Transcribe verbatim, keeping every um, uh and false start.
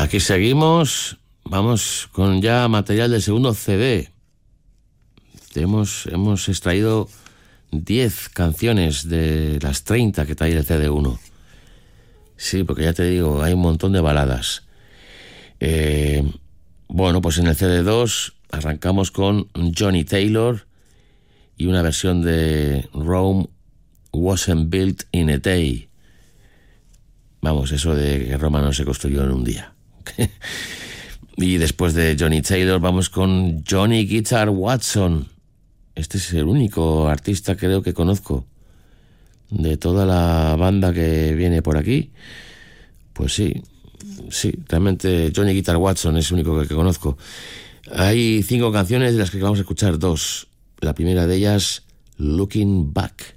Aquí seguimos, vamos con ya material del segundo C D. Hemos, hemos extraído diez canciones de las treinta que trae el C D uno. Sí, porque ya te digo, hay un montón de baladas. Eh, bueno, pues en el C D dos arrancamos con Johnny Taylor y una versión de Rome Wasn't Built in a Day. Vamos, eso de que Roma no se construyó en un día. Y después de Johnny Taylor vamos con Johnny Guitar Watson. Este es el único artista, creo, que conozco de toda la banda que viene por aquí. Pues sí, sí, realmente Johnny Guitar Watson es el único que, que conozco. Hay cinco canciones de las que vamos a escuchar dos. La primera de ellas, Looking Back.